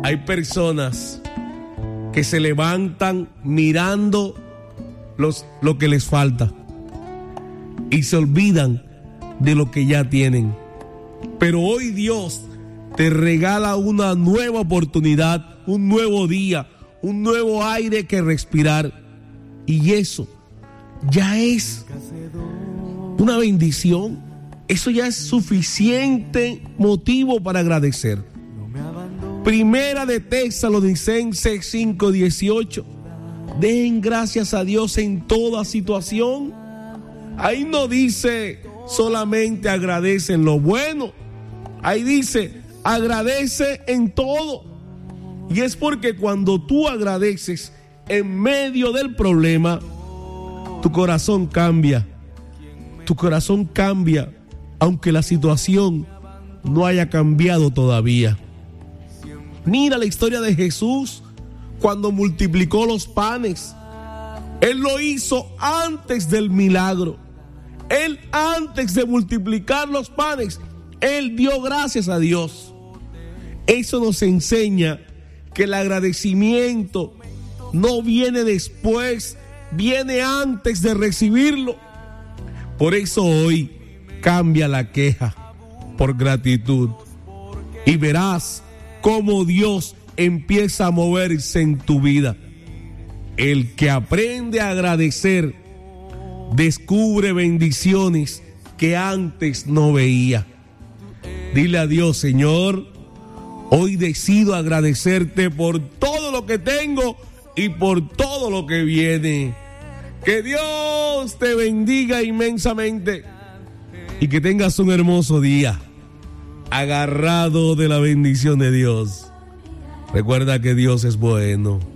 Hay personas que se levantan mirando lo que les falta y se olvidan de lo que ya tienen. Pero hoy Dios te regala una nueva oportunidad, un nuevo día, un nuevo aire que respirar. Y eso ya es una bendición. Eso ya es suficiente motivo para agradecer. Primera de Tesalonicenses 5:18. Den gracias a Dios en toda situación. Ahí no dice solamente agradece en lo bueno. Ahí dice agradece en todo. Y es porque cuando tú agradeces en medio del problema, tu corazón cambia. Tu corazón cambia, aunque la situación no haya cambiado todavía. Mira la historia de Jesús cuando multiplicó los panes. Él lo hizo antes del milagro. Él, antes de multiplicar los panes, Él dio gracias a Dios. Eso nos enseña que el agradecimiento no viene después, viene antes de recibirlo. Por eso hoy cambia la queja por gratitud y verás cómo Dios empieza a moverse en tu vida. El que aprende a agradecer descubre bendiciones que antes no veía. Dile a Dios: Señor, hoy decido agradecerte por todo lo que tengo y por todo lo que viene. Que Dios te bendiga inmensamente y que tengas un hermoso día, agarrado de la bendición de Dios. Recuerda que Dios es bueno.